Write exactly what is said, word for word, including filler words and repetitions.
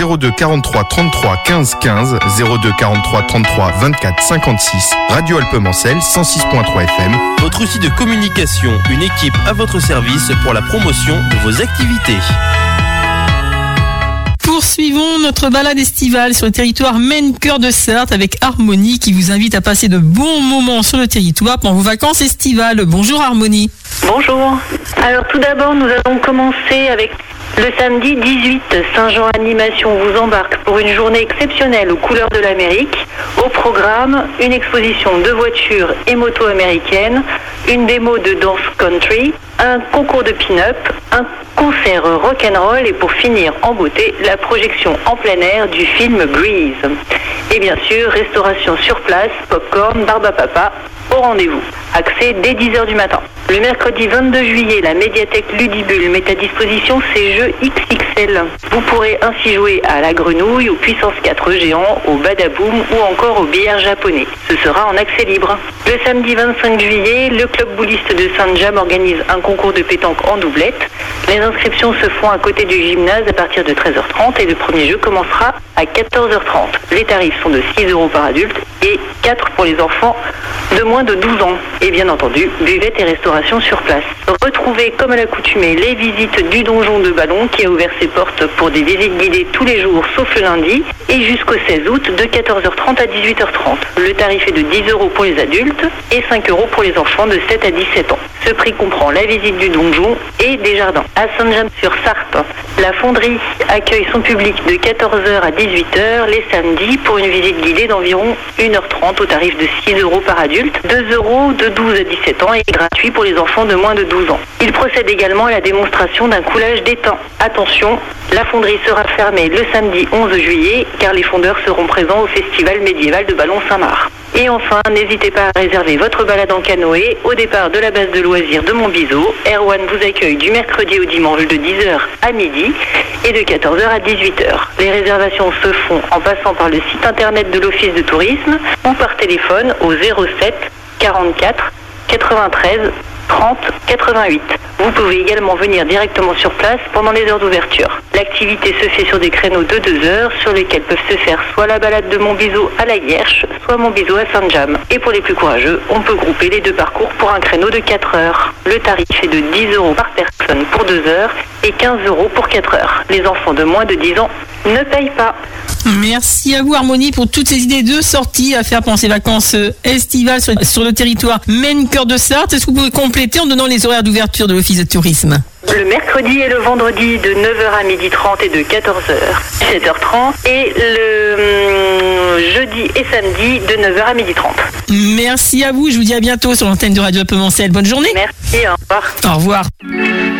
zéro deux quarante-trois trente-trois quinze quinze, zéro deux quarante-trois trente-trois vingt-quatre cinquante-six, Radio Alpemancel cent six virgule trois F M. Votre outil de communication, une équipe à votre service pour la promotion de vos activités. Poursuivons notre balade estivale sur le territoire Maine-Cœur de Sarthe avec Harmonie qui vous invite à passer de bons moments sur le territoire pendant vos vacances estivales. Bonjour Harmonie. Bonjour. Alors tout d'abord, nous allons commencer avec le samedi dix-huit. Saint-Jean Animation vous embarque pour une journée exceptionnelle aux couleurs de l'Amérique. Au programme, une exposition de voitures et motos américaines, une démo de danse country, un concours de pin-up, un concert rock'n'roll et pour finir en beauté, la projection en plein air du film Breeze. Et bien sûr, restauration sur place, popcorn, barbe à papa, au rendez-vous. Accès dès dix heures du matin. Le mercredi vingt-deux juillet, la médiathèque Ludibule met à disposition ses jeux X X L. Vous pourrez ainsi jouer à la grenouille, au puissance quatre géant, au badaboom ou encore au billard japonais. Ce sera en accès libre. Le samedi vingt-cinq juillet, le club bouliste de Saint-James organise un concours de pétanque en doublette. Les inscriptions se font à côté du gymnase à partir de treize heures trente et le premier jeu commencera à quatorze heures trente. Les tarifs sont de six euros par adulte et quatre pour les enfants de moins de douze ans. Et bien entendu, buvette et restauration sur place. Retrouvez comme à l'accoutumée les visites du donjon de Ballon qui a ouvert ses portes pour des visites guidées tous les jours sauf le lundi et jusqu'au seize août de quatorze heures trente à dix-huit heures trente. Le tarif est de dix euros pour les adultes et cinq euros pour les enfants de sept à dix-sept ans. Ce prix comprend la visite du donjon et des jardins. À Saint-James-sur-Sarthe, la fonderie accueille son public de quatorze heures à dix-huit heures les samedis pour une visite guidée d'environ une heure trente au tarif de six euros par adulte, deux euros de douze à dix-sept ans et gratuit pour les enfants de moins de douze ans. Il procède également à la démonstration d'un coulage d'étain. Attention, la fonderie sera fermée le samedi onze juillet car les fondeurs seront présents au festival médiéval de Ballon-Saint-Marc. Et enfin, n'hésitez pas à réserver votre balade en canoë au départ de la base de loisirs de Montbiseau. Erwan vous accueille du mercredi au dimanche de dix heures à midi et de quatorze heures à dix-huit heures. Les réservations se font en passant par le site internet de l'Office de tourisme ou par téléphone au zéro sept quarante-quatre quatre-vingt-treize trente quatre-vingt-huit. Vous pouvez également venir directement sur place pendant les heures d'ouverture. L'activité se fait sur des créneaux de deux heures sur lesquels peuvent se faire soit la balade de Montbiseau à la Guerche, soit Montbiseau à Saint-James. Et pour les plus courageux, on peut grouper les deux parcours pour un créneau de quatre heures. Le tarif est de dix euros par personne pour deux heures et quinze euros pour quatre heures. Les enfants de moins de dix ans ne payent pas. Merci à vous Harmonie pour toutes ces idées de sorties à faire pendant ces vacances estivales sur, sur le territoire Maine-Cœur de Sarthe. Est-ce que vous pouvez compléter en donnant les horaires d'ouverture de l'Office de tourisme? Le mercredi et le vendredi de neuf heures à midi trente et de quatorze heures à dix-sept heures trente et le hum, jeudi et samedi de neuf heures à midi trente. Merci à vous, je vous dis à bientôt sur l'antenne de Radio Alpemancel. Bonne journée. Merci, au revoir. Au revoir.